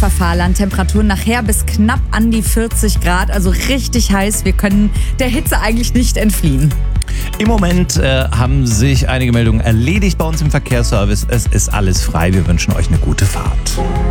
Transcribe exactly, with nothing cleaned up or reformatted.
Verfahrland. Temperaturen nachher bis knapp an die vierzig Grad, also richtig heiß. Wir können der Hitze eigentlich nicht entfliehen. Im Moment äh, haben sich einige Meldungen erledigt bei uns im Verkehrsservice. Es ist alles frei. Wir wünschen euch eine gute Fahrt.